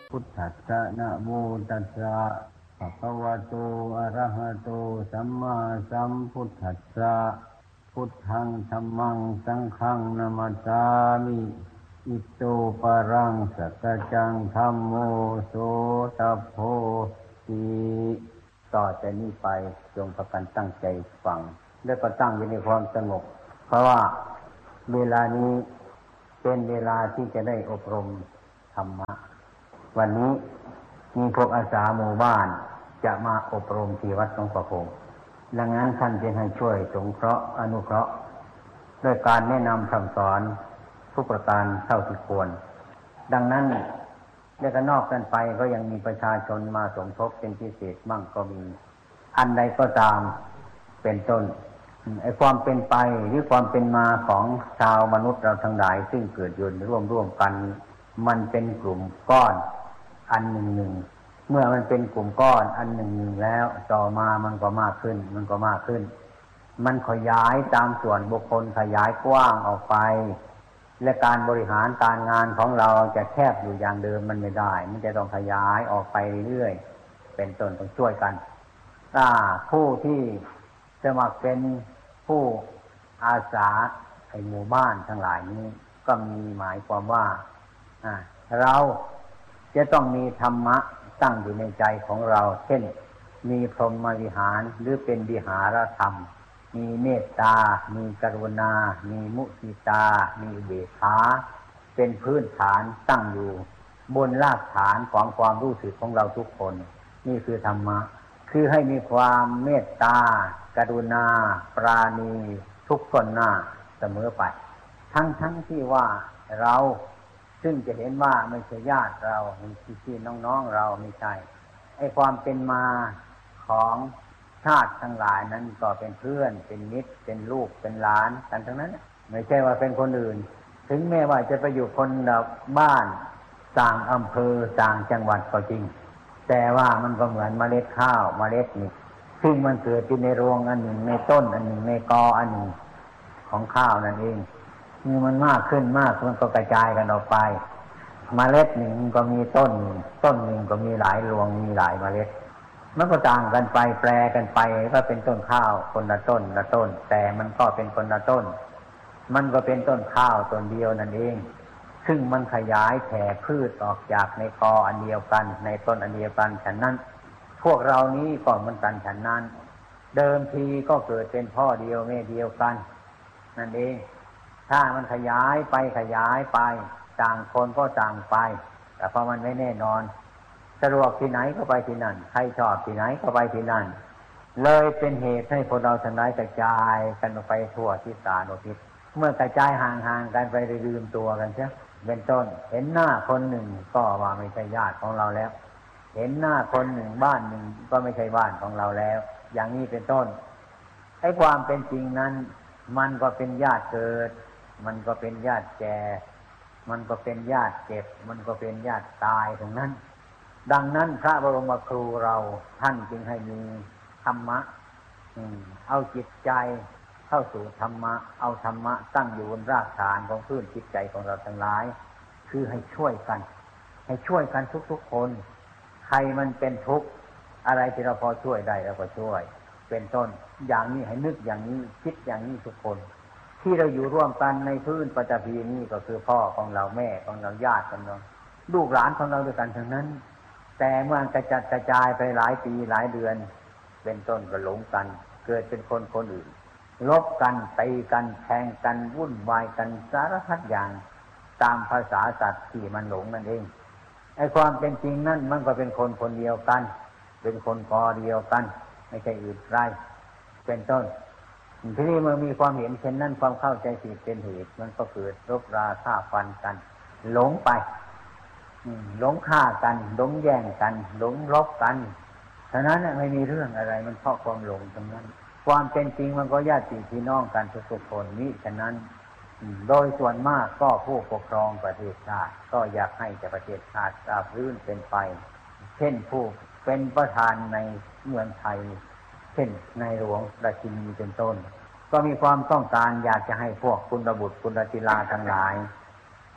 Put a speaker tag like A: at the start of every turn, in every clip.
A: พุทธัสสะนะโมตัสสะภะคะวะโตอะระหะโตสัมมาสัมพุทธัสสะพุทธังธัมมังสังฆังนะมัสสามิอิโตปะรังสัจจังธัมโมโสตโพธิต่อจากนี้ไปจงพากันตั้งใจฟังและก็ตั้งอยู่ในความสงบเพราะว่าเวลานี้เป็นเวลาที่จะได้อบรมธรรมะวันนี้มีพวกอาสาหมู่บ้านจะมาอบรมที่วัดหลวงพ่อคงดังนั้นท่านจึงให้ช่วยสงเคราะห์อนุเคราะห์ด้วยการแนะนำสั่งสอนทุกประการเท่าที่ควรดังนั้นและก็นอกกันไปก็ยังมีประชาชนมาสมทบเป็นพิเศษมั่งก็มีอันใดก็ตามเป็นต้นไอ้ความเป็นไปหรือความเป็นมาของชาวมนุษย์เราทั้งหลายซึ่งเกิดอยู่ร่วมกันมันเป็นกลุ่มก้อนอันหนึ่งเมื่อมันเป็นกลุ่มก้อนอันหนึ่งแล้วต่อมามันก็มากขึ้นมันขยายตามส่วนบุคคลขยายกว้างออกไปและการบริหารการงานของเราจะแคบอยู่อย่างเดิมมันไม่ได้มันจะต้องขยายออกไปเรื่อยๆเป็นต้นต้องช่วยกันผู้ที่สมัครเป็นผู้อาสาในหมู่บ้านทั้งหลายนี้ก็มีหมายความว่าเราจะต้องมีธรรมะตั้งอยู่ในใจของเราเช่นมีพรหมวิหารหรือเป็นวิหารธรรมมีเมตตามีกรุณามีมุทิตามีอุเบกขาเป็นพื้นฐานตั้งอยู่บนรากฐานของความรู้สึกของเราทุกคนนี่คือธรรมะคือให้มีความเมตตากรุณาปราณีทุกคนหน้าเสมอไปทั้งที่ว่าเราซึ่งจะเห็นว่าไม่ใช่ญาติเราไม่ใช่พี่น้องเราไม่ใช่ไอ้ความเป็นมาของชาติทั้งหลายนั้นก็เป็นเพื่อนเป็นมิตรเป็นลูกเป็นหลานกันทั้งนั้นไม่ใช่ว่าเป็นคนอื่นถึงแม้ว่าจะไปอยู่คนละบ้านต่างอำเภอต่างจังหวัดก็จริงแต่ว่ามันก็เหมือนเมล็ดข้าวเมล็ดนี่ซึ่งมันเกิดอยู่ในรวงอันหนึ่งในต้นอันหนึ่งในกออันหนึ่งของข้าวนั่นเองเมื่อมันมากขึ้นมันก็กระจายกันออกไปเมล็ดหนึ่งก็มีต้นหนึ่งก็มีหลายรวงมีหลายเมล็ดมันก็ต่างกันไปแปรกันไปก็เป็นต้นข้าวคนละต้นแต่มันก็เป็นคนละต้นมันก็เป็นต้นข้าวต้นเดียวนั่นเองซึ่งมันขยายแผ่พืชออกจากในกออันเดียวกันในต้นอันเดียวกันฉะนั้นพวกเรานี้ก็เหมือนกันฉะนั้นเดิมทีก็เกิดเป็นพ่อเดียวแม่เดียวกันนั่นเองถ้ามันขยายไปต่างคนก็ต่างไปแต่พอมันไม่แน่นอนสะดวกที่ไหนก็ไปที่นั่นใครชอบที่ไหนก็ไปที่นั่นเลยเป็นเหตุให้พวกเราทั้งหลายกระจายกันไปทั่วทิศตาโนทิศเมื่อกระจายห่างๆกันไปลืมตัวกันเสียเป็นต้นเห็นหน้าคนหนึ่งก็ว่าไม่ใช่ญาติของเราแล้วเห็นหน้าคนหนึ่งบ้านหนึ่งก็ไม่ใช่บ้านของเราแล้วอย่างนี้เป็นต้นไอ้ความเป็นจริงนั้นมันก็เป็นญาติเกิดมันก็เป็นญาติแก่มันก็เป็นญาติเจ็บมันก็เป็นญาติตายทั้งนั้นดังนั้นพระบรมครูเราท่านจึงให้มีธรรมะเอาจิตใจเข้าสู่ธรรมะเอาธรรมะตั้งอยู่บนรากฐานของพื้นจิตใจของเราทั้งหลายคือให้ช่วยกันทุกๆคนใครมันเป็นทุกข์อะไรที่เราพอช่วยได้เราก็ช่วยเป็นต้นอย่างนี้ให้นึกอย่างนี้คิดอย่างนี้ทุกคนที่เราอยู่ร่วมกันในพื้นปฐพีนี้ก็คือพ่อของเราแม่ของเราญาติของเราลูกหลานของเราด้วยกันทั้งนั้นแต่เมื่อกระจัดกระจายไปหลายปีหลายเดือนเป็นต้นก็หลงกันเกิดเป็นคนอื่นลบกันตีกันแทงกันวุ่นวายกันสารพัดอย่างตามภาษาสัตว์ที่มันหลงนั่นเองไอ้ความเป็นจริงนั่นมันก็เป็นคนเดียวกันเป็นคนกอเดียวกันไม่ใช่อื่นไกลเป็นต้นทีนี้เมื่อมีความเห็นเช่นนั้นความเข้าใจผิดเป็นเหตุมันก็เกิดรบราฆ่าฟันกันหลงไปหลงฆ่ากันหลงแย่งกันหลงลบกันฉะนั้นไม่มีเรื่องอะไรมันเพราะความหลงทั้งนั้นความเป็นจริงมันก็ญาติพี่น้องกันทุกคนนี้ฉะนั้นโดยส่วนมากก็ผู้ปกครองประเทศชาติก็อยากให้แต่ประเทศชาติราบรื่นเป็นไปเช่นผู้เป็นประธานในเมืองไทยเช่นในหลวงราชินีเป็นต้นก็มีความต้องการอยากจะให้พวกคุณบุตรคุณธิราทั้งหลาย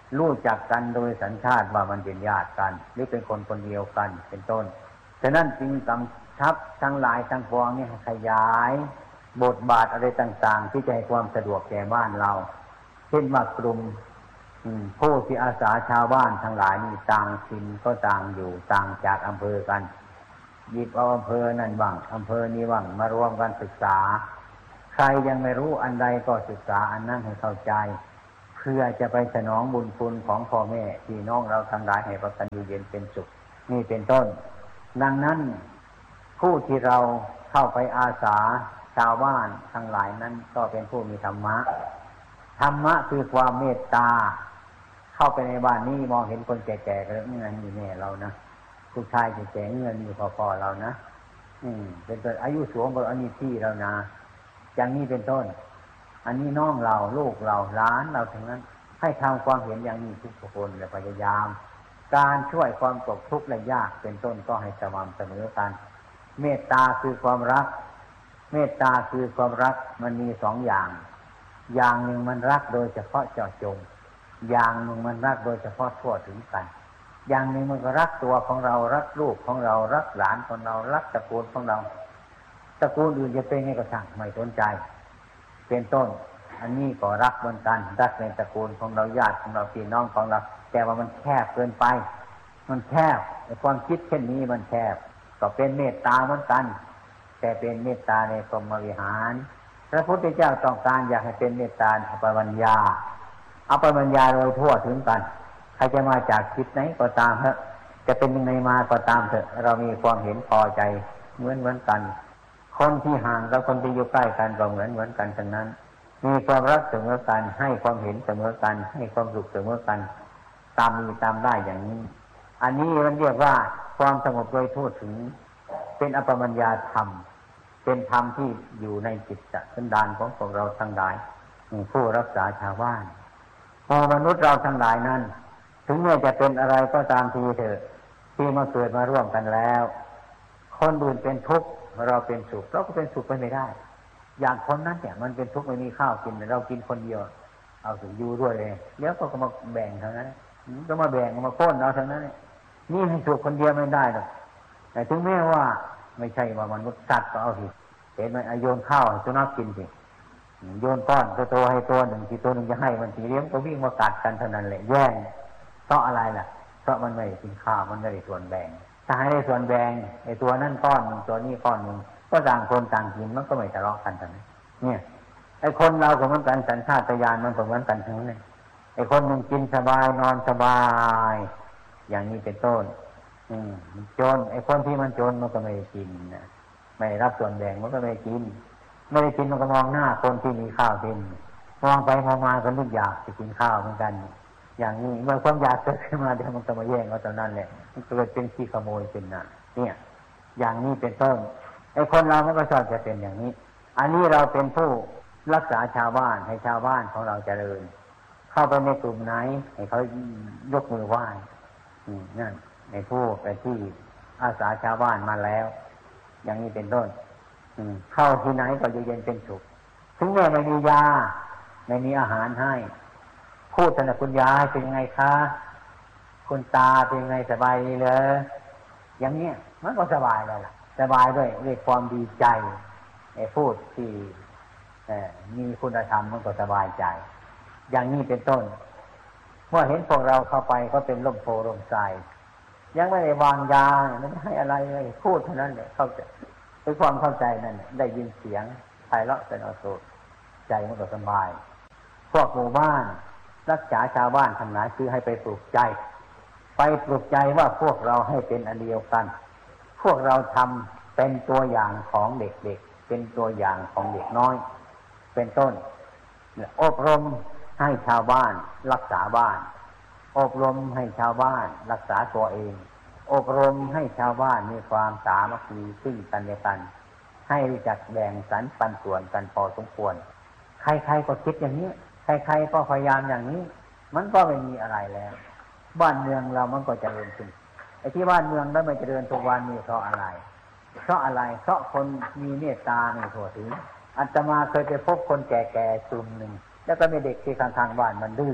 A: รู้จักกันโดยสัญชาติว่ามันเป็นญาติกันหรือเป็นคนคนเดียวกันเป็นต้นฉะนั้นจึงกำชับทั้งหลายทั้งปวงนี่ให้ขยายบทบาทอะไรต่างๆที่จะให้ความสะดวกแก่บ้านเราเช่นว่ากลุ่มผู้ที่อาสาชาวบ้านทั้งหลายนี่ต่างถิ่นก็ต่างอยู่ต่างจากอำเภอกันหยิบเอาอำเภอนั่นบ้างอำเภอนี้บ้างมารวมกันศึกษาใครยังไม่รู้อันใดก็ศึกษาอันนั้นให้เข้าใจเพื่อจะไปสนองบุญคุณของพ่อแม่พี่น้องเราทั้งหลายให้ประกันอยู่เย็นเป็นสุขนี่เป็นต้นดังนั้นผู้ที่เราเข้าไปอาสาชาวบ้านทั้งหลายนั้นก็เป็นผู้มีธรรมะธรรมะคือความเมตตาเข้าไปในบ้านนี้มองเห็นคนแก่ๆก็เงินอยู่แม่เรานะผู้ชายแก่ๆเงินอยู่พอๆเรานะเป็นต้นอายุสูงกว่าอันนี้พี่เรานะอย่างนี้เป็นต้นอันนี้น้องเราลูกเราหลานเราทั้งนั้นให้ทำความเห็นอย่างนี้ทุกคนและพยายามการช่วยความตกทุกข์และยากเป็นต้นก็ให้สม่ำเสมอกันเมตตาคือความรักเมตตาคือความรักมันมีสองอย่างอย่างหนึ่งมันรักโดยเฉพาะเจาะจงอย่างหนึ่งมันรักโดยเฉพาะทั่วถึงกันอย่างหนึ่งมันก็รักตัวของเรารักลูกของเรารักหลานของเรารักตระกูลของเราตระกูลอื่นจะเป็นไงก็ช่างไม่สนใจเป็นต้นอันนี้ก็รักเหมือนกันรักในตระกูลของเราญาติของเราพี่น้องของเราแต่ว่ามันแคบเกินไปมันแคบความคิดเช่นนี้มันแคบก็เป็นเมตตาเหมือนกันแต่เป็นเมตตาในพรหมวิหารพระพุทธเจ้าต้องการอยากให้เป็นเมตตาอัปปมัญญาอัปปมัญญาโดยทั่วถึงกันใครจะมาจากคิดไหนก็ตามเถอะจะเป็นยังไงมาก็ตามเถอะเรามีความเห็นพอใจเหมือนกันคนที่ห่างกับคนที่อยู่ใกล้กันก็เหมือนกันทั้งนั้นมีความรักเสมอกันให้ความเห็นเสมอกันให้ความสุขเสมอกันตามมีตามได้อย่างนี้อันนี้มันเรียกว่าความสงบโดยทั่วถึงเป็นอัปปมัญญาธรรมเป็นธรรมที่อยู่ในจิตสันดานของพวกเราทั้งหลายผู้รักษาชาวบ้านพอมนุษย์เราทั้งหลายนั้นถึงแม้จะเป็นอะไรก็ตามทีเถอะที่มาเกิดมาร่วมกันแล้วคนอื่นเป็นทุกข์เราเป็นสุขเราก็เป็นสุขไปไม่ได้อย่างคนนั้นเนี่ยมันเป็นทุกข์ไม่มีข้าวกินเรากินคนเดียวเอาถึงอยู่ด้วยเลยเดี๋ยวก็มาแบ่งเท่านั้นก็มาแบ่งมาโค่นเอาเท่านั้นนี่ให้สุขคนเดียวไม่ได้หรอกแต่ถึงแม้ว่าไม่ใช่ว่ามนุษย์สัตว์ก็เอาสิเห็นไหมโยนข้าวให้สุนัขกินสิโยนก้อนโตๆให้ตัวหนึ่งที่ตัวหนึ่งจะให้มันทีเลี้ยงก็วิ่งมากัดกันเท่านั้นแหละแย่งเพราะอะไรล่ะเพราะมันไม่ได้กินข้าวมันไม่ได้ส่วนแบ่งถ้าให้ได้ส่วนแบ่งไอ้ตัวนั่นก้อนนึงตัวนี้ก้อนนึงก็ต่างคนต่างกินมันก็ไม่ทะเลาะกันเท่านั้นเนี่ยไอ้คนเราก็เหมือนกันสัญชาตญาณมันก็เหมือนกันทั้งนั้นไอ้คนนึงกินสบายนอนสบายอย่างนี้เป็นต้นจนไอ้คนที่มันจนมันก็ไม่ได้กินนะไม่รับส่วนแบ่งมันก็ไม่ได้กินไม่ได้กินมันก็มองหน้าคนที่มีข้าวกินมองไปมองมาก็นึกอยากจะกินข้าวเหมือนกันอย่างนี้เมื่อความอยากเกิดขึ้นมาเดี๋ยวมันก็มาแย่งเอาตอนนั้นแหละมันเกิดเป็นขี้ขโมยเป็นน่ะเนี่ยอย่างนี้เป็นต้นไอ้คนเรามันก็ชอบจะเป็นอย่างนี้อันนี้เราเป็นผู้รักษาชาวบ้านให้ชาวบ้านของเราเจริญเข้าไปในกลุ่มไหนให้เขายกมือไหว้นั่นในผู้ไปที่อาสาชาวบ้านมาแล้วอย่างนี้เป็นต้นเข้าที่ไหนก็อยู่เย็นเป็นสุขถึงแม้ไม่มียาไม่มีอาหารให้พูดแต่คุณยายเป็นยังไงคะคุณตาเป็นยังไงสบายดีเลยอย่างนี้มันก็สบายแล้วล่ะสบายด้วยความดีใจพูดที่มีคุณธรรมมันก็สบายใจอย่างนี้เป็นต้นเมื่อเห็นพวกเราเข้าไปก็เป็นร่มโพร่มไทรยังไม่ได้วางยาไม่ได้ให้อะไรเลยพูดเท่านั้นเนี่ยเข้าใจด้วยความเข้าใจนั่นได้ยินเสียงไพเราะเป็นอโศกใจมันก็สบายพวกหมู่บ้านรักษาชาวบ้านทั้งหลายคือให้ไปปลุกใจไปปลุกใจว่าพวกเราให้เป็นอันเดียวกันพวกเราทำเป็นตัวอย่างของเด็กๆเป็นตัวอย่างของเด็กน้อยเป็นต้นอบรมให้ชาวบ้านรักษาบ้านอบรมให้ชาวบ้านรักษาตัวเองอบรมให้ชาวบ้านมีความสามัคคีซึ่งกันและกันให้รู้จักแบ่งสรรปันส่วนกันพอสมควรใครๆก็คิดอย่างนี้ใครๆก็พยายามอย่างนี้มันก็ไม่มีอะไรแล้วบ้านเมืองเรามันก็เจริญขึ้นไอ้ที่บ้านเมืองแล้วไม่เจริญทุกวันนี้เพราะอะไรเพราะคนมีเมตตาไม่ทั่วถึงอาตมาเคยไปพบคนแก่ๆกลุ่มหนึ่งแล้วก็มีเด็กที่ข้างๆบ้านมันดื้อ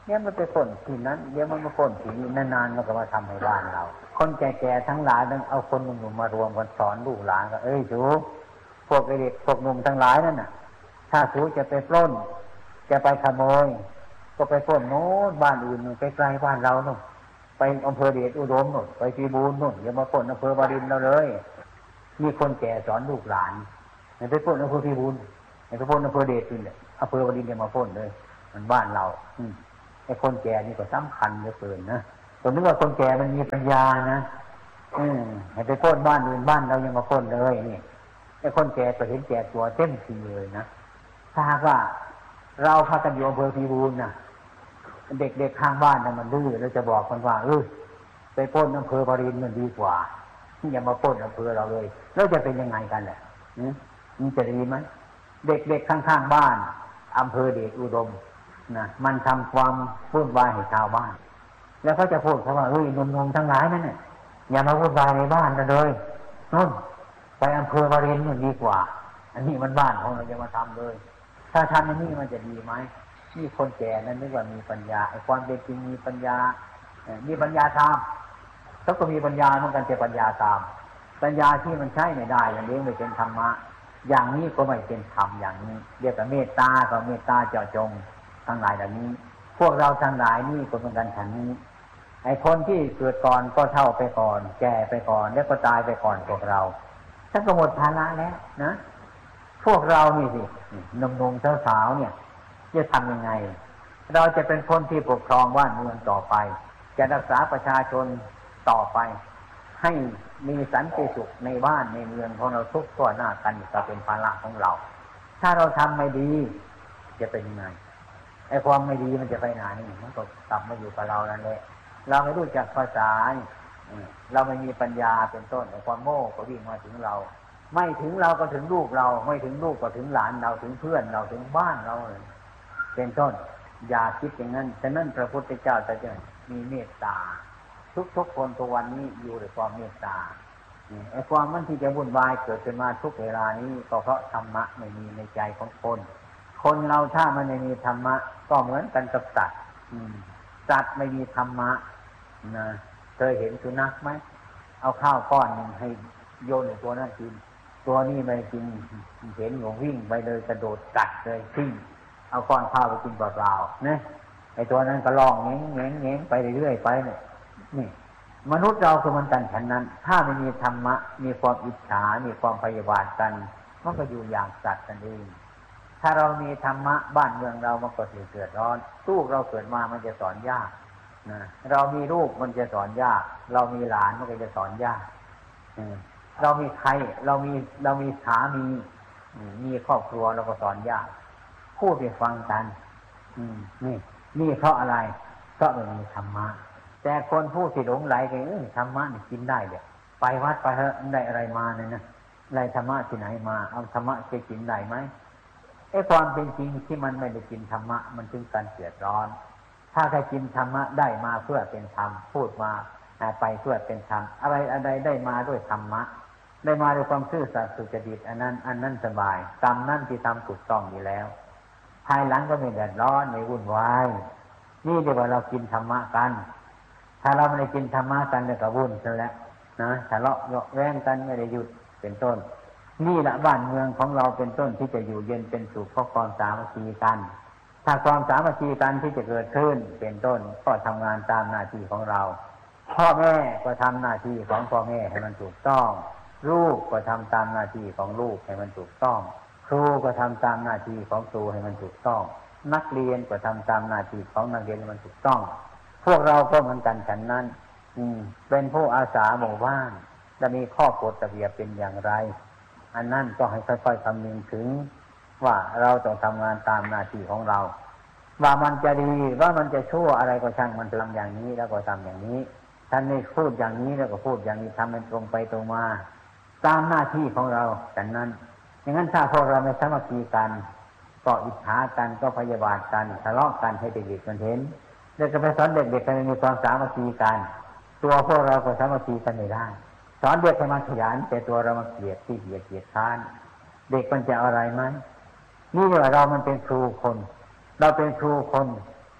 A: เดี๋ยวมันไปพ่นที่นั้นเดี๋ยวมันมาพ่นที่นี่นานๆมันก็มาทำให้บ้านเราคนแก่ๆทั้งหลายต้องเอาคนหนุ่มๆมารวมกันสอนลูกหลานก็สูพวกเด็กพวกหนุ่มทั้งหลายนั่นน่ะถ้าสูจะไปปล้นจะไปขโมยก็ไปปล้นโน้นบ้านอื่นไกลๆบ้านเราโน่นไปอำเภอเดชอุดมโน่นไปพิบูลโน่นอย่ามาปล้นอำเภอวารินเราเลยมีคนแก่สอนลูกหลานให้ไปปล้นอำเภอพิบูลให้ไปปล้นอำเภอเดชนี่แหละอำเภอวารินอย่ามาปล้นเลยมันบ้านเราไอ้คนแก่นี่ก็สำคัญเหลือเกินนะผมนึกว่าคนแก่มันมีปัญญานะให้ไปปล้นบ้านอื่นบ้านเรายังมาปล้นเลยนี่ไอ้คนแก่ก็เห็นแก่ตัวเต็มทีเลยนะถ้าหากว่าเราพากันอยู่อำเภอพิบูลนะเด็กๆข้างบ้านนะมันดื้อเราจะบอกมันว่าไปปล้นอำเภอวารินมันดีกว่าอย่ามาปล้นอำเภอเราเลยแล้วจะเป็นยังไงกันแหละมันจะดีไหมเด็กๆข้างๆบ้านอำเภอเดชอุดมนะมันทำความวุ่นวายให้ชาวบ้านแล้วเขาจะพูดเขาว่าหนุ่มๆทั้งหลายนั่นเนี่ยอย่ามาวุ่นวายในบ้านกันเลยนู่นไปอำเภอวารินมันดีกว่าอันนี้มันบ้านของเราจะมาทำเลยถ้าทำอย่างนี้มันจะดีไหมนี่คนแก่นั้นนึกว่ามีปัญญาไอ้ความเป็นจริงมีปัญญามีปัญญาตามเขาก็มีปัญญาเหมือนกันแต่ปัญญาตามปัญญาที่มันใช้ไม่ได้อย่างนี้ไม่เป็นธรรมะอย่างนี้ก็ไม่เป็นธรรมอย่างนี้เรียกว่าเมตตาก็เมตตาเจาะจงทั้งหลายเหล่านี้พวกเราทั้งหลายนี่ก็เหมือนกันฉันนี้ไอ้คนที่เกิดก่อนก็เฒ่าไปก่อนแก่ไปก่อนแล้วก็ตายไปก่อนพวกเราถ้าก็หมดภาระแล้วนะพวกเรานี่สิหนุ่มๆสาวๆเนี่ยจะทำยังไงเราจะเป็นคนที่ปกครองบ้านเมืองต่อไปจะรักษาประชาชนต่อไปให้มีสันติสุขในบ้านในเมืองของเราทุกตัวหน้ากันก็เป็นภาระของเราถ้าเราทำไม่ดีจะเป็นยังไงไอ้ความไม่ดีมันจะไปไหนมันก็กลับมาอยู่กับเรานั่นแหละเราไม่รู้จักภาษาเราไม่มีปัญญาเป็นต้นไอ้ความโง่ก็วิ่งมาถึงเราไม่ถึงเราก็ถึงลูกเราไม่ถึงลูกก็ถึงหลานเราถึงเพื่อนเราถึงบ้านเราเป็นต้นอย่าคิดอย่างนั้นฉะนั้นพระพุทธเจ้าจะมีเมตตาทุกคนทุกวันนี้อยู่ด้วยความเมตตาไอ้ความมันที่จะวุ่นวายเกิดขึ้นมาทุกเวลานี้ก็เพราะธรรมะไม่มีในใจของคนเราถ้ามันไม่มีธรรมะก็เหมือนกันกับสัตว์สัตว์ไม่มีธรรมะนะเคยเห็นสุนัขไหมเอาข้าวก้อนหนึ่งให้โยนในตัวนั้นกินตัวนี้ไม่กินเห็นหนูวิ่งไปเลยกระโดดกัดเลยทิ้งเอาก้อนข้าวไปกินเปล่าๆนะไอ้ตัวนั้นก็ร้องเงี้ยไปเรื่อยๆไปเนี่ยนี่มนุษย์เราคือมันกันฉันนั้นถ้าไม่มีธรรมะมีความอิจฉามีความพยาบาทกันมันก็อยู่อย่างสัตว์กันเองถ้าเรามีธรรมะบ้านเมืองเรามันก็เกิดร้อนลูกเราเกิดมามันจะสอนยากนะเรามีลูกมันจะสอนยากเรามีหลานมันก็จะสอนยากเรามีใครเรามีสามีครอบครัวเราก็สอนยากพูดไปฟังกันนี่เพราะอะไรเพราะมันมีธรรมะแต่คนผู้ที่หลงไหลไปธรรมะนี่กินได้เดี๋ยวไปวัดไปเถอะได้อะไรมาเนี่ยนะได้ธรรมะที่ไหนมาเอาธรรมะไปกินได้ไหมไอ้ความเป็นจริงที่มันไม่ได้กินธรรมะมันจึงการเดือดร้อนถ้าใครกินธรรมะได้มาเพื่อเป็นธรรมพูดมาไปเพื่อเป็นธรรมอะไรได้มาด้วยธรรมะได้มาด้วยความซื่อสัตย์สุจริตอันนั้นสบายกรรมนั่นที่ทำถูกต้องอยู่แล้วภายหลังก็ไม่เดือดร้อนไม่วุ่นวายนี่เรียกว่าเรากินธรรมะกันถ้าเราไม่ได้กินธรรมะกันเนี่ยก็วุ่นซะแล้วนะทะเลาะแย้งกันไม่ได้หยุดเป็นต้นนี่แหละบ้านเมืองของเราเป็นต้นที่จะอยู่เย็นเป็นสุขเพราะความสามัคคีกันถ้าความสามัคคีกันที่จะเกิดขึ้นเป็นต้นก็ทำงานตามหน้าที่ของเราพ่อแม่ก็ทำหน้าที่ของพ่อแม่ให้มันถูกต้องลูกก็ทำตามหน้าที่ของลูกให้มันถูกต้องครูก็ทำตามหน้าที่ของครูให้มันถูกต้องนักเรียนก็ทำตามหน้าที่ของนักเรียนให้มันถูกต้องพวกเราก็เหมือนกันฉันนั้นเป็นผู้อาสาหมู่บ้านจะมีข้อกฎระเบียบเป็นอย่างไรอันนั้นก็ให้ค่อยๆคำนึงถึงว่าเราต้องทำงานตามหน้าที่ของเราว่ามันจะดีว่ามันจะชั่วอะไรก็ช่างมันทำอย่างนี้แล้วก็ทำอย่างนี้ท่านไม่พูดอย่างนี้แล้วก็พูดอย่างนี้ทำเป็นตรงไปตรงมาตามหน้าที่ของเราแต่นั้นอย่างนั้นถ้าพวกเราไม่สามัคคีกันก็อิจฉากันก็พยาบาทกันทะเลาะกันให้เด็กๆมันเห็นเด็กก็ไปสอนเด็กๆให้มีความสามัคคีกันตัวพวกเราก็สามัคคีกันไม่ได้สอนเด็กให้มันขยันแต่ตัวเรามันเกลียดที่เกียจค้านเด็กมันจะอะไรไหมนี่ว่าเรามันเป็นครูคนเราเป็นครูคน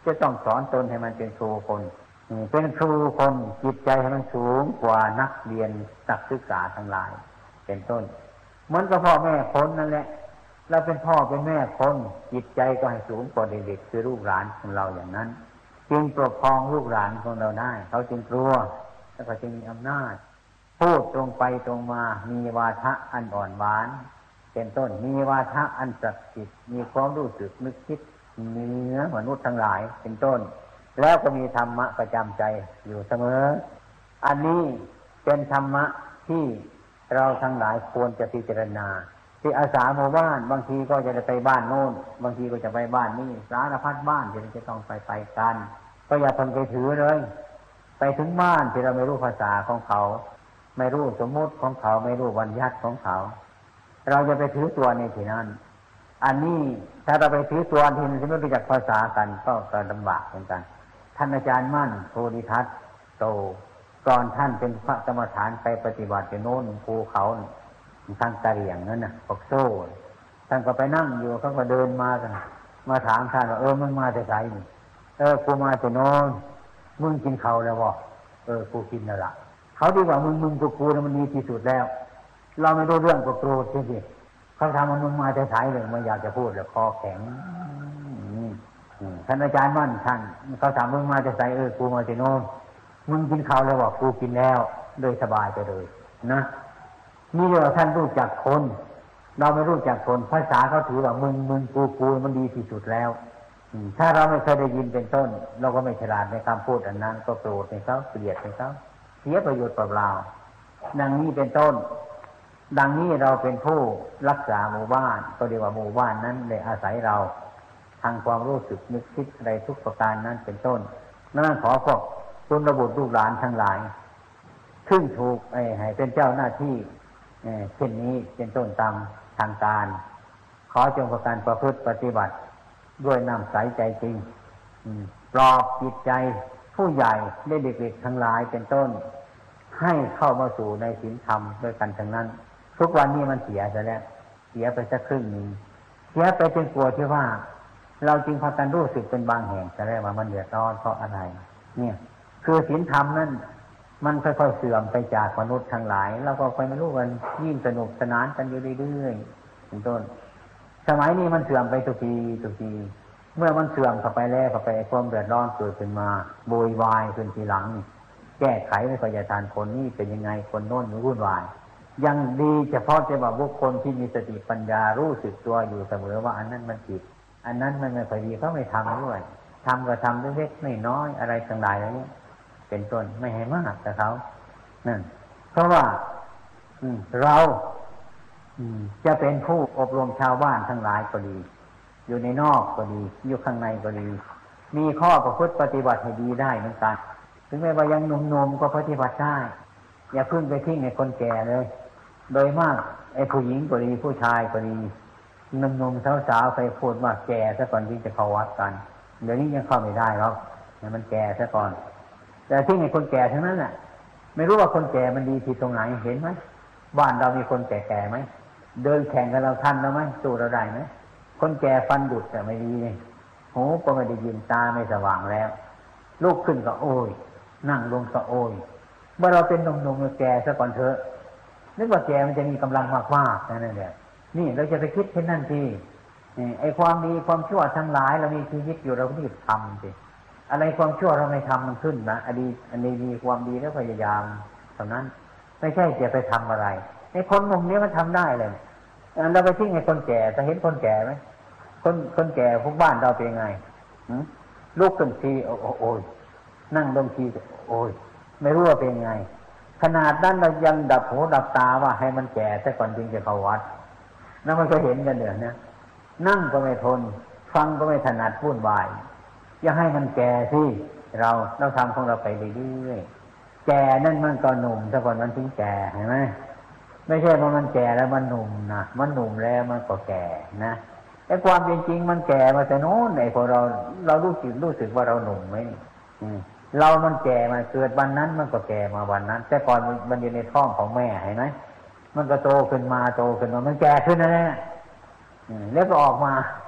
A: จะต้องสอนตนให้มันเป็นครูคนเป็นครูคนจิตใจให้มันสูงกว่านักเรียนนักศึกษาทั้งหลายเป็นต้นเหมือนกับพ่อแม่คนนั่นแหละเราเป็นพ่อเป็นแม่คนจิตใจก็ให้สูงกว่าเด็กๆคือลูกหลานของเราอย่างนั้นจึงปกครองลูกหลานของเราได้เขาจึงกลัวแล้วก็จึงมีอำนาจพูดตรงไปตรงมามีวาทะอันอ่อนหวานเป็นต้นมีวาทะอันศักดิ์สิทธิ์มีความรู้สึกนึกคิดเหนือมนุษย์ทั้งหลายเป็นต้นแล้วก็มีธรรมะประจำใจอยู่เสมออันนี้เป็นธรรมะที่เราทั้งหลายควรจะพิจารณาที่อาสาหมู่บ้านบางทีก็จะไปบ้านโน้นบางทีก็จะไปบ้านนี้สารพัดบ้านที่จะต้องไปกันก็อย่าทนไปถือเลยไปถึงบ้านที่เราไม่รู้ภาษาของเขาไม่รู้สมมติของเขาไม่รู้บัญญัติของเขาเราจะไปถือตัวในที่นั้นอันนี้ถ้าเราไปถือตัวที่มันไม่รู้จักภาษากันก็ลำบากเหมือนกันท่านอาจารย์มั่นโพธิทัตโตก่อนท่านเป็นพระกรรมฐานไปปฏิบัติที่โน้นภูเขาทางกะเหรี่ยงนั่นน่ะปกโซ่ท่านก็ไปนั่งอยู่เขาก็เดินมากันมาถามท่านว่ามึงมาแต่ไสนี่กูมาแต่โน้นมึงกินข้าวแล้วบ่กูกินแล้วล่ะเขาดีกว่ามึงกูมันดีที่สุดแล้วเราไม่รู้เรื่องก็โกรธสิเขาถามว่ามึงมาแต่ไสเลยไม่อยากจะพูดแล้วคอแข็งท่านอาจารย์มั่นท่านเขาถามมึงมาแต่ไสกูมาแต่โน้นมึงกินข้าวแล้วบ่กูกินแล้วโดยสบายไปเลยนะนี่เราท่านรู้จักคนเราไม่รู้จักคนภาษาเขาถือว่ามึงกูมันดีที่สุดแล้วถ้าเราไม่เคยได้ยินเป็นต้นเราก็ไม่ฉลาดในคำพูดอันนั้นก็โกรธในเขาเกลียดในเขาเสียประโยชน์เปล่าๆดังนี้เป็นต้นดังนี้เราเป็นผู้รักษาหมู่บ้านก็เรียกว่าหมู่บ้านนั้นเลยอาศัยเราทางความรู้สึกนึกคิดอะไรทุกประการนั้นเป็นต้นนั่นขอพวกคุณระบุลูกหลานทั้งหลายซึ่งถูกให้เป็นเจ้าหน้าที่เช่นนี้เป็นต้นตามทางการขอจงประการประพฤติปฏิบัติด้วยน้ำใสใจจริงปลอบจิตใจผู้ใหญ่ได้เด็กๆทั้งหลายเป็นต้นให้เข้ามาสู่ในศีลธรรมด้วยกันทั้งนั้นทุกวันนี้มันเสียซะแล้วเสียไปสักครึ่งนึงเสียไปจนกลัวที่ว่าเราจึงพากันรู้สึกเป็นบางแห่งจะได้ว่ามันเดือดร้อนเพราะอะไรเนี่ยคือศีลธรรมนั้นมันค่อยๆเสื่อมไปจากมนุษย์ทั้งหลายแล้วก็ไปไม่รู้กันยิ่งสนุกสนานกันอยู่เรื่อยๆเป็นต้นสมัยนี้มันเสื่อมไปทุกทีเมื่อมันเสื่อมเข้าไปแล้วเข้าไปความเดือดร้อนเกิดขึ้นมาโวยวายขึ้นทีหลังแก้ไขไม่ค่อยจะทันคนนี้เป็นยังไงคนโน้นวุ่นวายยังดีเฉพาะแต่ว่าบุคคลที่มีสติปัญญารู้สึกตัวอยู่เสมอว่าอันนั้นมันผิดอันนั้นมันไม่ค่อยดีเขาไม่ทำด้วยทำก็ทำเล็กๆน้อยๆอะไรต่างๆอย่างนี้เป็นต้นไม่ให้มากแต่เขานั่นเพราะว่าเราจะเป็นผู้อบรมชาวบ้านทั้งหลายก็ดีอยู่ในนอกก็ดีอยู่ข้างในก็ดีมีข้อประพฤติปฏิบัติให้ดีได้เหมือนกันถึงแม้ว่ายังหนุ่มๆก็ปฏิบัติได้อย่าพึ่งไปทิ้งในคนแก่เลยโดยมากไอ้ผู้หญิงก็ดีผู้ชายก็ดีหนุ่มๆสาวๆไปพูดว่าแก่ซะก่อนที่จะเข้าวัดกันเดี๋ยวนี้ยังเข้าไม่ได้หรอกเนี่ยมันแก่ซะก่อนแต่ที่ในคนแก่ทั้งนั้นน่ะไม่รู้ว่าคนแก่มันดีที่ตรงไหนเห็นไหมบ้านเรามีคนแก่ๆไหมเดินแข่งกันเราทันเราไหมสู้เราได้ไหมคนแก่ฟันดุดแต่ไม่ดีเลยหูก็ไม่ได้ยินตาไม่สว่างแล้วลุกขึ้นก็โอยนั่งลงก็โอยเมื่อเราเป็นหนุ่มๆแก่ซะก่อนเถอะนึกว่าแก่มันจะมีกำลังมากๆนั่นแหละนี่เราจะไปคิดเช่นนั้นทีไอ้ความดีความชั่วทั้งหลายเรามีชีวิตอยู่เราก็รีบทำสิอะไรความชั่วเราไม่ทำมันขึ้นนะอันนี้มีความดีแล้วพยายามเท่านั้นไม่ใช่จะไปทำอะไรไอ้คนหนุ่มนี้มันทำได้เลยเราไปทิ้งไอ้คนแก่จะเห็นคนแก่ไหมคนแก่พวกบ้านเราเป็นไงลุกขึ้นทีโอ้ยนั่งลงทีโอ้ยไม่รู้ว่าเป็นไงขนาดนั้นเรายังดับหูดับตาว่าให้มันแก่ซะก่อนจึงจะเข้าวัดนั่นมันก็เห็นกันเดี๋ยวนี้นั่งก็ไม่ทนฟังก็ไม่ถนัดวุ่นวายอย่าให้มันแก่สิเราทำของเราไปเรื่อยๆแก่นั่นมันก็หนุ่มซะก่อนมันถึงแก่เห็นไหมไม่ใช่ว่ามันแก่แล้วมันหนุ่มนะมันหนุ่มแล้วมันก็แก่นะไอ้ความเป็นจริงมันแก่มาแต่โน้นไอ้พอเรารู้สึกว่าเราหนุ่มไหมเรามันแก่มาเกิดวันนั้นมันก็แก่มาวันนั้นแต่ก่อนมันอยู่ในท้องของแม่เห็นไหมมันก็โตขึ้นมามันแก่ขึ้นนะเนี่ยแล้วก็ออกมา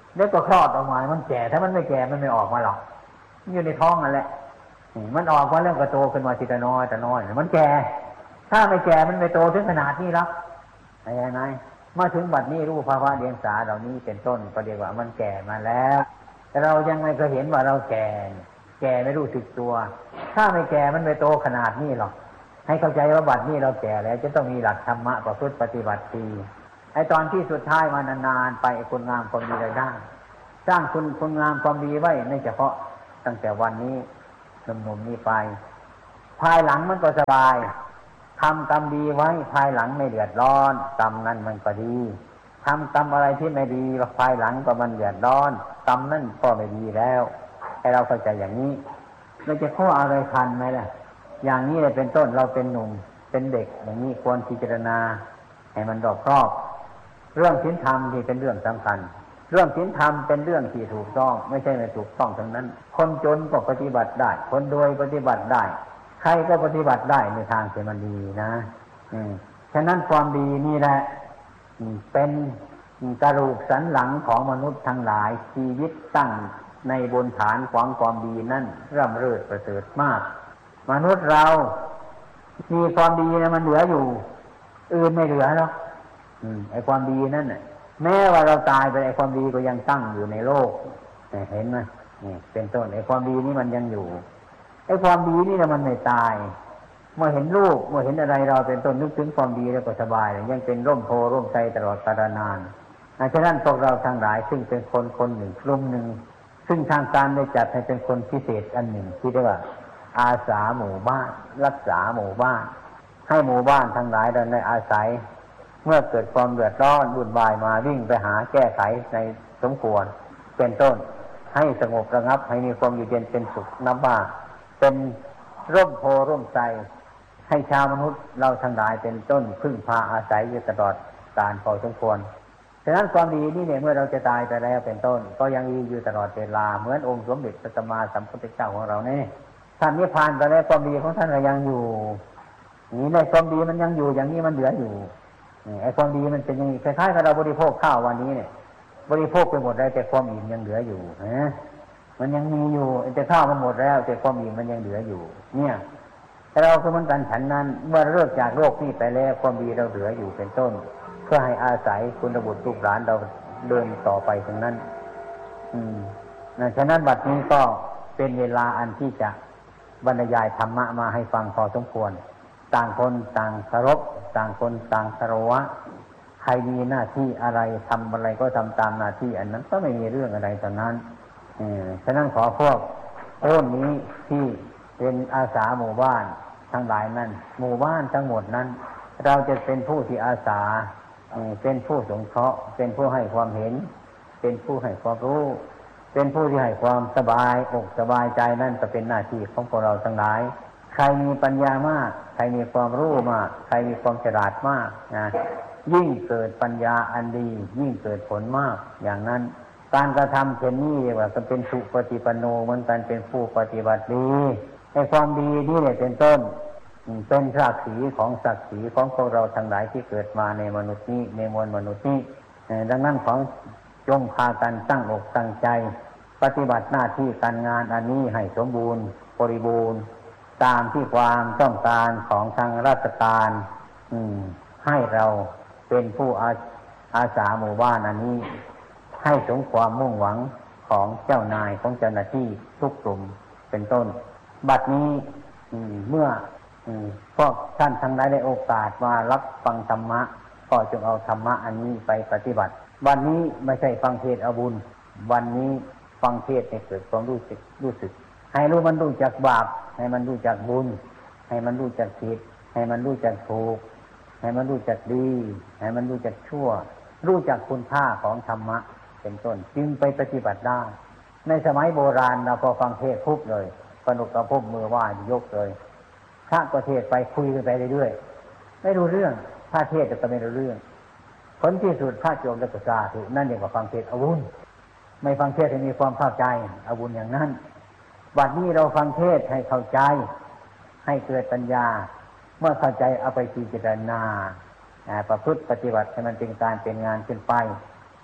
B: แล้วก็คลอดออกมามันแก่ถ้ามันไม่แก่มันไม่ออกมาหรอกอยู่ในท้องนั่นแหละมันออกมาเรื่องกระโตขึ้นมาทีละน้อยแต่น้อยมันแก่ถ้าไม่แก่มันไม่โตถึงขนาดนี้หรอกอะไรไหมมาถึงบัดนี้รูปภาวะเดียงสาเหล่านี้เป็นต้นก็เรียกว่ามันแก่มาแล้วแต่เรายังไม่เคยเห็นว่าเราแก่ไม่รู้สึกตัวถ้าไม่แก่มันไม่โตขนาดนี้หรอกให้เข้าใจว่าบัดนี้เราแก่แล้วจะต้องมีหลักธรรมะประพฤติปฏิบัติดีไอ้ตอนที่สุดท้ายมานานๆไปคุณงามความดีได้สร้างคุณงามความดีไว้ไม่เฉพาะตั้งแต่วันนี้หนุ่มๆนี้ไปภายหลังมันก็สบายทำกรรมดีไว้ภายหลังไม่เดือดร้อนกรรมนั้นมันก็ดีทำกรรมอะไรที่ไม่ดีภายหลังก็มันเดือดร้อนกรรมนั้นก็ไม่ดีแล้วให้เราเข้าใจอย่างนี้เราจะข้ออะไรทันไหมล่ะอย่างนี้เลยเป็นต้นเราเป็นหนุ่มเป็นเด็กอย่างนี้ควรพิจารณาให้มันรอบคอบเรื่องศีลธรรมที่เป็นเรื่องสำคัญเรื่องศีลธรรมเป็นเรื่องที่ถูกต้องไม่ใช่ไม่ถูกต้องทั้งนั้นคนจนก็ปฏิบัติได้คนรวยปฏิบัติได้ใครก็ปฏิบัติได้ในทางที่มันดีนะฉะนั้นความดีนี่แหละเป็นกระดูกสันหลังของมนุษย์ทั้งหลายชีวิตตั้งในบนฐานของความดีนั่นร่ำเริดประเสริฐมากมนุษย์เรามีความดีนะมันเหลืออยู่อื่นไม่เหลือหรอกไอ้ความดีนั่นน่ะแม้ว่าเราตายไปไอ้ความดีก็ยังตั้งอยู่ในโลกเห็นไหมนี่เป็นต้นไอ้ความดีนี่มันยังอยู่ไอ้ความดีนี่นะมันไม่ตายเมื่อเห็นรูปเมื่อเห็นอะไรเราเป็นต้นนึกถึงความดีแล้วก็สบายยังเป็นร่มโพร่มใจตลอดกาลนานฉะนั้นพวกเราทั้งหลายซึ่งเป็นคนหนึ่งกลุ่มหนึ่งซึ่งทางการได้จัดให้เป็นคนพิเศษอันหนึ่งที่เรียกว่าอาสาหมู่บ้านรักษาหมู่บ้านให้หมู่บ้านทั้งหลายได้อาศัยเมื่อเกิดความเดือดร้อนวุ่นวายมาวิ่งไปหาแก้ไขในสมควรเป็นต้นให้สงบระงับให้มีความอยู่เย็นเป็นสุขนับว่าเป็นร่มโพร่มใจให้ชาวมนุษย์เราทั้งหลายเป็นต้นพึ่งพาอาศัยอยู่ตลอดกาลพอสมควรฉะนั้นความดีนี่เนี่ยเมื่อเราจะตายไปแล้วเป็นต้นก็ยังมีอยู่ตลอดเวลาเหมือนองค์สมเด็จพระสัมมาสัมพุทธเจ้าของเราเนี่ยท่านนิพพานไปแล้วความดีของท่านก็ยังอยู่นี่ในความดีมันยังอยู่อย่างนี้มันเหลืออยู่ไอ้ความดีมันเป็นอย่างนี้คล้ายๆกับเราบริโภคข้าววันนี้เนี่ยบริโภคไปหมดแล้วแต่ความอิ่มยังเหลืออยู่มันยังมีอยู่แต่ข้าวมันหมดแล้วแต่ความอิ่มมันยังเหลืออยู่เนี่ยแต่เราก็เหมือนกันฉันนั้นเมื่อเลิกจากโลกนี้ไปแล้วความดีเราเหลืออยู่เป็นต้นเพื่อให้อาศัยคุณบุตรลูกหลานเราเดินต่อไปตรงนั้นฉะนั้นบัดนี้ก็เป็นเวลาอันที่จะบรรยายธรรมะมาให้ฟังพอสมควรต่างคนต่างเคารพต่างคนต่างเคารวะใครมีหน้าที่อะไรทำอะไรก็ทำตามหน้าที่อันนั้นก็ไม่มีเรื่องอะไรตอนนั้นฉะนั้นขอพวกรุ่นนี้ที่เป็นอาสาหมู่บ้านทั้งหลายนั้นหมู่บ้านทั้งหมดนั้นเราจะเป็นผู้ที่อาสาเป็นผู้สงเคราะห์เป็นผู้ให้ความเห็นเป็นผู้ให้ความรู้เป็นผู้ที่ให้ความสบายอกสบายใจนั่นจะเป็นหน้าที่ของพวกเราทั้งหลายใครมีปัญญามากใครมีความรู้มากใครมีความฉลาดมากนะยิ่งเกิดปัญญาอันดียิ่งเกิดผลมากอย่างนั้นการกระทำเช่นนี้เรียกว่าเป็นสุปฏิปันโนเหมือนกันเป็นผู้ปฏิบัติดีในความดีนี่เนี่ยเป็นต้นเป็นศักดิ์ศรีของพวกเราทั้งหลายที่เกิดมาในมนุษย์นี้ในมวลมนุษย์นี้ดังนั้นของจงพากันตั้งอกตั้งใจปฏิบัติหน้าที่การงานอันนี้ให้สมบูรณ์บริบูรณ์ตามที่ความต้องการของทางราชการให้เราเป็นผู้อาสาหมู่บ้านอันนี้ให้สมความมุ่งหวังของเจ้านายของเจ้าหน้าที่ทุกกลุ่มเป็นต้นบัดนี้เมื่อพวกท่านทั้งหลายได้โอกาสมารับฟังธรรมะก็จงเอาธรรมะอันนี้ไปปฏิบัติวันนี้ไม่ใช่ฟังเทศเอาบุญวันนี้ฟังเทศให้เกิดความรู้สึกให้มันรู้จักบาปให้มันรู้จักบุญให้มันรู้จักผิดให้มันรู้จักถูกให้มันรู้จักดีให้มันรู้จักชั่วรู้จักคุณค่าของธรรมะเป็นต้นจึงไปปฏิบัติได้ในสมัยโบราณเราพอฟังเทศปุ๊บเลยปนุกกระพบมือไหว้ยกเลยพระก็เทศไปคุยกันไปเรื่อยๆไม่รู้เรื่องพระเทศก็ไม่รู้เรื่องผลที่สุดพระโยมและก็สาธุนั่นเองว่าฟังเทศเอาบุญไม่ฟังเทศให้มีความเข้าใจเอาบุญอย่างนั้นบัดนี้เราฟังเทศให้เข้าใจให้เกิดปัญญาเมื่อเข้าใจเอาไปพิจารณาประพฤติปฏิบัติให้มันเป็นการเป็นงานขึ้นไป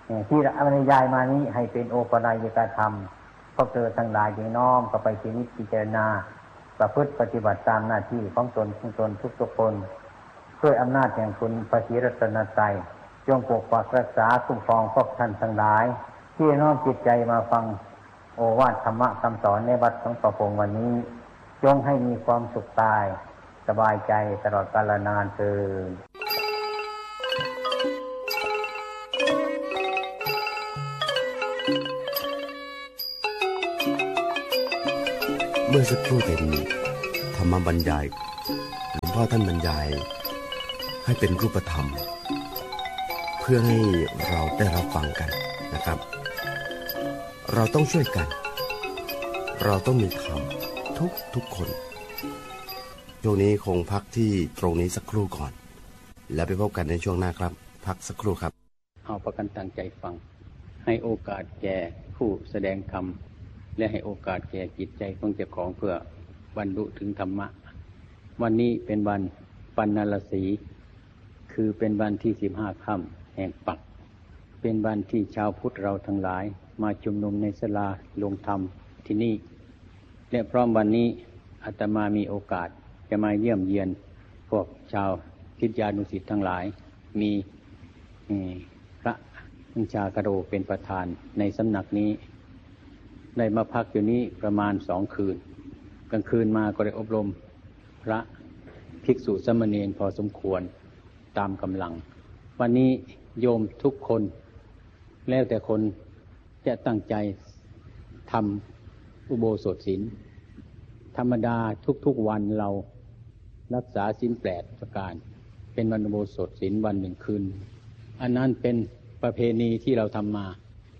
B: ที่บรรยายมานี้ให้เป็นโอปนัยกธรรมพวกเธอทั้งหลายจึงน้อมเข้าไปพินิจพิจารณาประพฤติปฏิบัติตามหน้าที่ของตนทุกคนด้วยอำนาจแห่งคุณพระศรีรัตนตรัยจงปกปักรักษาคุ้มครองพวกท่านทั้งหลายที่น้อมจิตใจมาฟังโอวาทธรรมะคำสอนในวัดของประพงวันนี้จงให้มีความสุขกายสบายใจตลอดกาลนานเทอญ
C: เมื่อสักครู่เป็นธรรมบรรยายหลวงพ่อท่านบรรยายให้เป็นรูปธรรมเพื่อให้เราได้รับฟังกันนะครับเราต้องช่วยกันเราต้องมีธรรมทุกคนช่วงนี้คงพักที่ตรงนี้สักครู่ก่อนแล้วไปพบกันในช่วงหน้าครับพักสักครู่ครับ
A: เอาประกันตั้งใจฟังให้โอกาสแก่ผู้แสดงธรรมและให้โอกาสแก่จิตใจของเจ้าของเพื่อบรรลุถึงธรรมะวันนี้เป็นวันปัณณรสีคือเป็นวันที่15 ค่ำแห่งปักเป็นวันที่ชาวพุทธเราทั้งหลายมาชุมนุมในศาลาลงธรรมที่นี่และพร้อมวันนี้อาตมามีโอกาสจะมาเยี่ยมเยียนพวกชาวศิษยานุศิษย์ทั้งหลายมีพระอัญชากโรเป็นประธานในสำนักนี้ได้มาพักอยู่นี้ประมาณ2 คืนกลางคืนมาก็ได้อบรมพระภิกษุสามเณรพอสมควรตามกำลังวันนี้โยมทุกคนแล้วแต่คนจะตั้งใจทำอุโบสถศีลธรรมดาทุกวันเรารักษาศีล8 ประการเป็นวันอุโบสถศีลวัน1 คืนอันนั้นเป็นประเพณีที่เราทำมา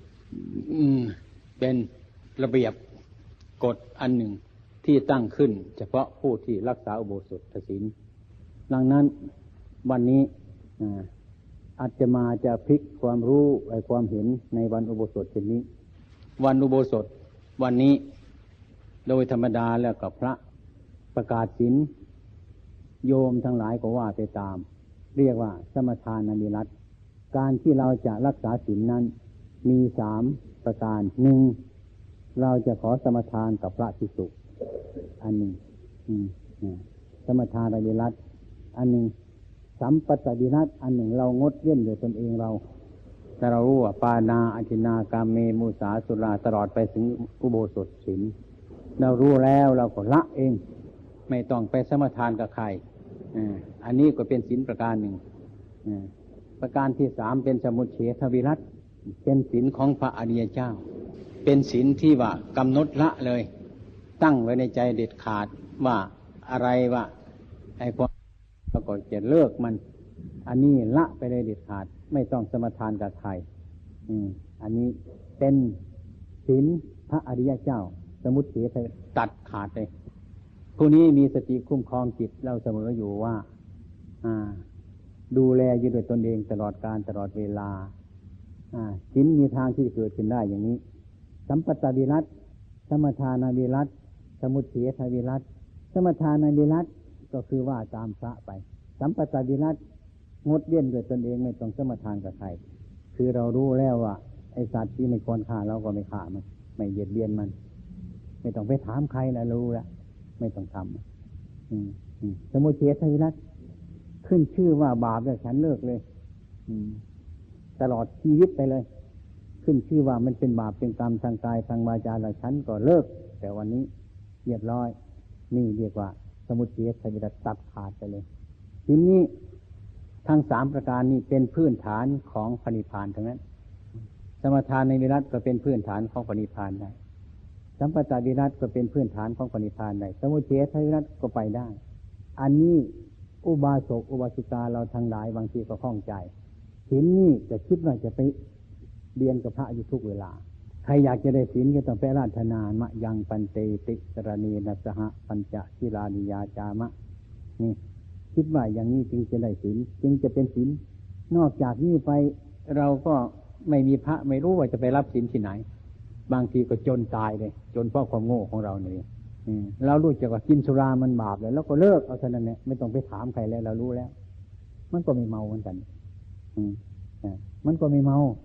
A: เป็นระเบียบกฎอันหนึ่งที่ตั้งขึ้นเฉพาะผู้ที่รักษาอุโบสถศีลดังนั้นวันนี้อาตมาจะพลิกความรู้ความเห็นในวันอุโบสถเช่นนี้วันอุโบสถวันนี้โดยธรรมดาแล้วกับพระประกาศศีลโยมทั้งหลายก็ว่าไปตามเรียกว่าสมทานวิรัติการที่เราจะรักษาศีลนั้นมี3 ประการ1เราจะขอสมทานกับพระภิกษุอันหนึ่งสมทานวิรัติอันหนึ่งสัมปตวิรัติอันหนึ่งเรางดเว้นโดยตนเองเราแต่เรารู้ว่าปานาอธินากามเมมุสาสุราตลอดไปถึงอุโบสถศีลเรารู้แล้วเราก็ละเองไม่ต้องไปสมทานกับใครอันนี้ก็เป็นศีลประการหนึ่งประการที่3เป็นสมุจเฉทวิรัติเป็นศีลของพระอริยเจ้าเป็นศีลที่ว่ากำหนดละเลยตั้งไว้ในใจเด็ดขาดว่าอะไรว่าไอ้ความเราก็จะเลิกมันอันนี้ละไปเลยเด็ดขาดไม่ต้องสมทานกับใครอันนี้เป็นศีลพระอริยเจ้าสมุจเฉทตัดขาดเลยผู้นี้มีสติคุ้มครองจิตเราเสมออยู่ว่าดูแลอยู่ด้วยตนเองตลอดการตลอดเวลาศีลมีทางที่เกิดขึ้นได้อย่างนี้สัมปตวิรัติสมทานวิรัติสมุจเฉทวิรัติสมทานวิรัติก็คือว่าตามพระไปสัมปตวิรัติงดเว้นด้วยตนเองไม่ต้องสมทานกับใครคือเรารู้แล้วว่าไอ้สัตว์ที่ไม่ควรฆ่าเราก็ไม่ฆ่ามันไม่เบียดเบียนมันไม่ต้องไปถามใครนะรู้แล้วไม่ต้องทำสมุจเฉทวิรัติขึ้นชื่อว่าบาปแล้วฉันเลิกเลยตลอดชีวิตไปเลยขึ้นชื่อว่ามันเป็นบาปเป็นกรรมทางกายทางวาจาแล้วฉันก็เลิกแต่วันนี้เรียบร้อยนี่เรียกว่าสมุจเฉทวิรัติตัดขาดไปเลยทีนี้ทั้ง3 ประการนี้เป็นพื้นฐานของพระนิพพานทั้งนั้นสมทานในวิรัติก็เป็นพื้นฐานของพระนิพพานได้สัมปตวิรัติก็เป็นพื้นฐานของพระนิพพานได้สมุจเฉทวิรัติก็ไปได้อันนี้อุบาสกอุบาสิกาเราทั้งหลายบางทีก็ข้องใจศีลนี่จะคิดว่าจะไปเรียนกับพระอยู่ทุกเวลาใครอยากจะได้ศีลก็ต้องไปอาราธนามะยังปันเตติสรณีนัสหะปัญจศีลานิยาจามะนี่คิดว่าอย่างนี้จึงจะได้ศีลจึงจะเป็นศีลนอกจากนี้ไปเราก็ไม่มีพระไม่รู้ว่าจะไปรับศีลที่ไหนบางทีก็จนตายเลยจนเพราะความโง่ของเราเนี่ยเรารู้จักว่ากินสุรามันบาปแล้วก็เลิกเอาเท่านั้นเนี่ยไม่ต้องไปถามใครแล้วเรารู้แล้วมันก็ไม่เมาเหมือนกันมันก็ไม่เมา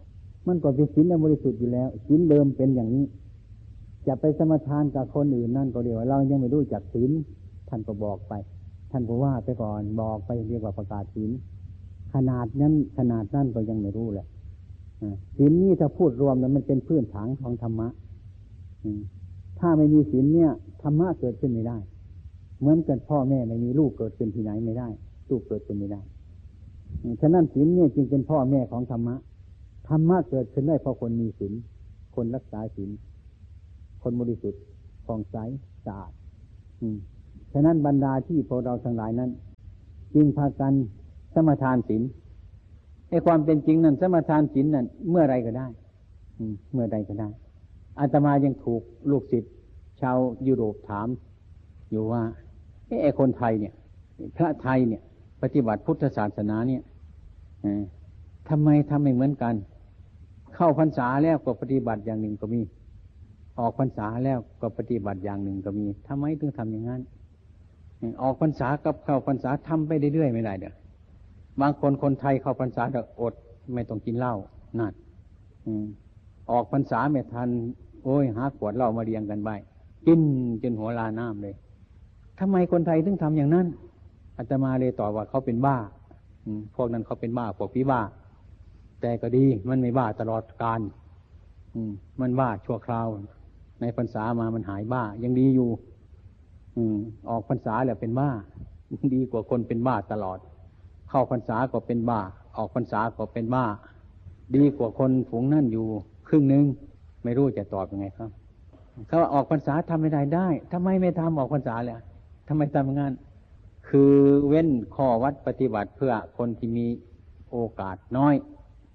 A: มันก็เป็นศีลบริสุทธิ์อยู่แล้วศีลเดิมเป็นอย่างนี้จะไปสมทานกับคนอื่นนั่นก็เรียกว่าเรายังไม่รู้จักศีลท่านก็บอกไปท่านก็ว่าไปก่อนบอกไปเรียกว่าประกาศศีลขนาดนั้นก็ยังไม่รู้แหละศีลนี้ถ้าพูดรวมแล้วมันเป็นพื้นฐานของธรรมะถ้าไม่มีศีลเนี่ยธรรมะเกิดขึ้นไม่ได้เหมือนกันพ่อแม่ไม่มีลูกเกิดขึ้นที่ไหนไม่ได้ลูกเกิดขึ้นไม่ได้ฉะนั้นศีลเนี่ยจึงเป็นพ่อแม่ของธรรมะธรรมะเกิดขึ้นได้เพราะคนมีศีลคนรักษาศีลคนบริสุทธิ์ผ่องใสสะอาดฉะนั้นบรรดาที่พวกเราทั้งหลายนั้นจึงพากันสมทานศีลไอ้ความเป็นจริงนั้นสมทานศีลนั้นเมื่อไรก็ได้เมื่อใดก็ได้อาตมายังถูกลูกศิษย์ชาวยุโรปถามอยู่ว่าไอ้คนไทยเนี่ยพระไทยเนี่ยปฏิบัติพุทธศาสนาเนี่ยทำไมทำไม่เหมือนกันเข้าพรรษาแล้วก็ปฏิบัติอย่างหนึ่งก็มีออกพรรษาแล้วก็ปฏิบัติอย่างหนึ่งก็มีทำไมถึงทำอย่างนั้นออกพรรษากับเข้าพรรษาทำไปเรื่อยๆไม่ได้เด้อบางคนไทยเข้าพรรษาอดไม่ต้องกินเหล้านั่นออกพรรษาไม่ทันโอ้ยหาขวดเหล้ามาเรียงกันไปกินจนหัวลาน้ำเลยทำไมคนไทยถึงทำอย่างนั้นอาตมาเลยตอบว่าเขาเป็นบ้าพวกนั้นเขาเป็นบ้าพวกพี่บ้าแต่ก็ดีมันไม่บ้าตลอดกาลมันบ้าชั่วคราวในพรรษามามันหายบ้ายังดีอยู่ออกพรรษาแล้วเป็นบ้าดีกว่าคนเป็นบ้าตลอดเข้าพรรษาก็เป็นบ้าออกพรรษาก็เป็นบ้าดีกว่าคนฝูงนั่นอยู่ครึ่งนึงไม่รู้จะตอบยังไงครับเขาออกพรรษาทำไม่ได้ทำไมไม่ทำออกพรรษาเลยทำไมทำอย่างนั้นคือเว้นข้อวัดปฏิบัติเพื่อคนที่มีโอกาสน้อย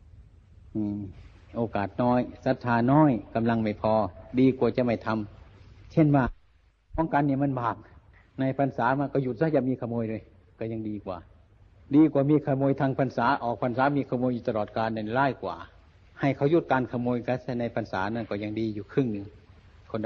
A: โอกาสน้อยศรัทธาน้อยกำลังไม่พอดีกว่าจะไม่ทำเช่นว่าป้องกันเนี่ยมันบาปในพรรษามันก็หยุดซะจะมีขโมยเลยก็ยังดีกว่ามีขโมยทางพรรษาออกพรรษามีขโมยอยู่ตลอดกาลเนี่ยร้ายกว่าให้เขาหยุดการขโมยกันในพรรษานั่นก็ยังดีอยู่ครึ่งหนึ่งคนละ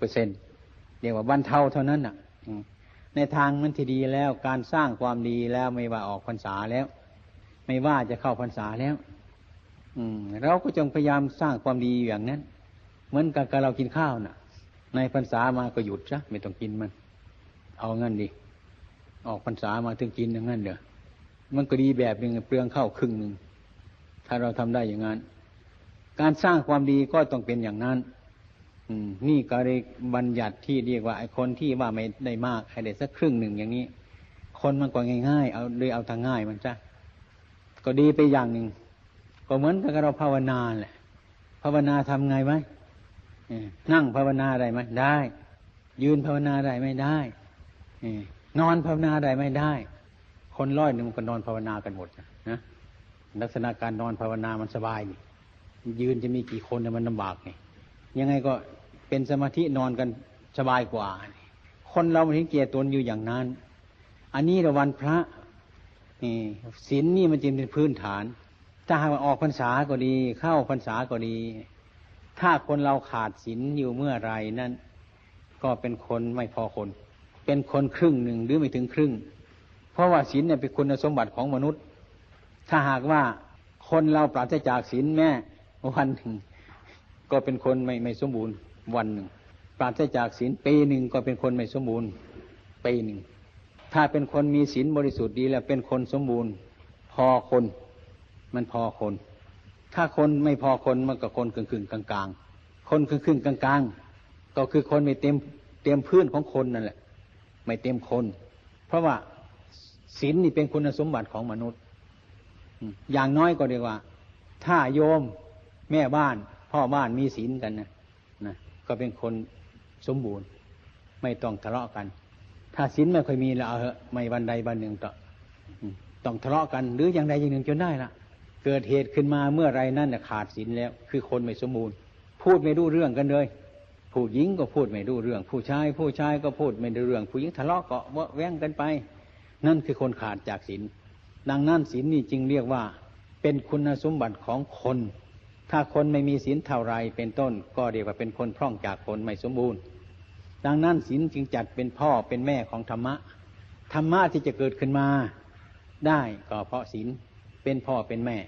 A: 50% เรียกว่าบรรเทาเท่านั้นน่ะในทางมันที่ดีแล้วการสร้างความดีแล้วไม่ว่าออกพรรษาแล้วไม่ว่าจะเข้าพรรษาแล้วเราก็จงพยายามสร้างความดีอย่างนั้นเหมือนกับเรากินข้าวน่ะในพรรษามาก็หยุดซะไม่ต้องกินมันเอางั้นดิออกพรรษามาถึงกินอย่างนั้นเด้อมันก็ดีแบบนึงเปลืองข้าวครึ่งนึงถ้าเราทำได้อย่างนั้นการสร้างความดีก็ต้องเป็นอย่างนั้นนี่ก็เลยบัญญัติที่เรียกว่าไอ้คนที่ว่าไม่ได้มากให้ได้สักครึ่งหนึ่งอย่างนี้คนมันก็ง่ายๆเอาทางง่ายมันซะก็ดีไปอย่างหนึ่งก็เหมือนกับเราภาวนาแหละภาวนาทำไงไหมนั่งภาวนาได้ไหมได้ยืนภาวนาได้ไม่ได้นอนภาวนาได้ไม่ได้คน100มันก็นอนภาวนากันหมดนะลักษณะการนอนภาวนามันสบายนี่ยืนจะมีกี่คนเนี่ยมันลำบากนี่ยังไงก็เป็นสมาธินอนกันสบายกว่าคนเรามันถึงเกียรติตนอยู่อย่างนั้นอันนี้ละวันพระศีลนี่มันจึงเป็นพื้นฐานถ้าหากว่าออกพรรษาก็ดีเข้าพรรษาก็ดีถ้าคนเราขาดศีลอยู่เมื่อไรนั่นก็เป็นคนไม่พอคนเป็นคนครึ่งหนึ่งหรือไม่ถึงครึ่งเพราะว่าศีลเนี่ยเป็นคุณสมบัติของมนุษย์ถ้าหากว่าคนเราปราศจากศีลแม้วันหนึ่งก็เป็นคนไม่สมบูรณ์วันหนึ่งปราศจากศีลปีหนึ่งก็เป็นคนไม่สมบูรณ์ปีหนึ่งถ้าเป็นคนมีศีลบริสุทธิ์ดีแล้วเป็นคนสมบูรณ์พอคนมันพอคนถ้าคนไม่พอคนมันก็คนครึ่งๆกลางๆคนครึ่งๆกลางๆก็คือคนไม่เต็มพื้นของคนนั่นแหละไม่เต็มคนเพราะว่าศีลนี่เป็นคุณสมบัติของมนุษย์อย่างน้อยก็เรียกว่าถ้าโยมแม่บ้านพ่อบ้านมีศีลกันนะก็เป็นคนสมบูรณ์ไม่ต้องทะเลาะกันถ้าศีลไม่ค่อยมีแล้วไม่วันใดวันหนึ่งต้องทะเลาะกันหรืออย่างใดอย่างหนึ่งจนได้ละเกิดเหตุขึ้นมาเมื่อไรนั่นขาดศีลแล้วคือคนไม่สมบูรณ์พูดไม่รู้เรื่องกันเลยผู้หญิงก็พูดไม่รู้เรื่องผู้ชายก็พูดไม่รู้เรื่องผู้หญิงทะเลาะก็แว้งกันไปนั่นคือคนขาดจากศีลดังนั้นศีลนี่จึงเรียกว่าเป็นคุณสมบัติของคนถ้าคนไม่มีศีลเท่าไรเป็นต้นก็เรียกว่าเป็นคนพร่องจากคนไม่สมบูรณ์ดังนั้นศีลจึงจัดเป็นพ่อเป็นแม่ของธรรมะธรรมะที่จะเกิดขึ้นมาได้ก็เพราะศีลเป็นพ่อเป็นแม่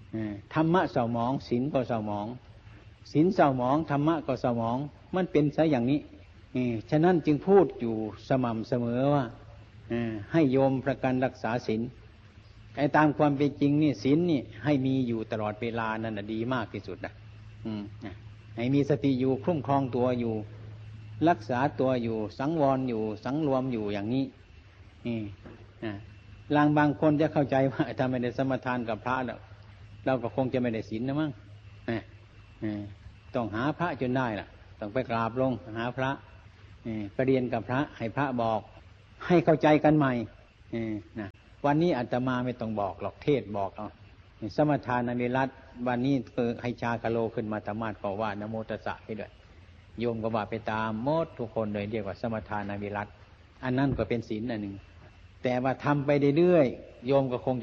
D: ธรรมะเศร้าหมองศีลก็เศร้าหมองศีลเศร้าหมองธรรมะก็เศร้าหมองมันเป็นซะอย่างนี้ฉะนั้นจึงพูดอยู่สม่ำเสมอว่าให้โยมประกันรักษาศีลไอ้ตามความเป็นจริงนี่ศีลนี่ให้มีอยู่ตลอดเวลานั่นน่ะดีมากที่สุดนะให้มีสติอยู่คุ้มครองตัวอยู่รักษาตัวอยู่สังวรอยู่สังรวมอยู่อย่างนี้บางคนจะเข้าใจว่าถ้าไม่ได้สมทานกับพระแล้วเราก็คงจะไม่ได้ศีลนะมั้งต้องหาพระจนได้ล่ะต้องไปกราบลงหาพระไปเรียนกับพระให้พระบอกให้เข้าใจกันใหม่วันนี้อาตมาไม่ต้องบอกหรอกเทศบอกเอาสมทานวิรัตวันนี้ให้ชาคโลขึ้นมาธรรมาสก็ว่านะโมตัสสะให้ด้วยโยมก็ว่าไปตามหมดทุกคนเลยเรียกว่าสมทานวิรัตอันนั้นก็เป็นศีลอันหนึ่งแต่ว่าทำไปเรื่อยๆโยมก็คง